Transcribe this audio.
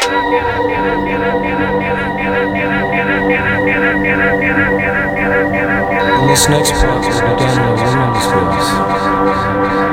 In this next part, we'll be done with women's voice.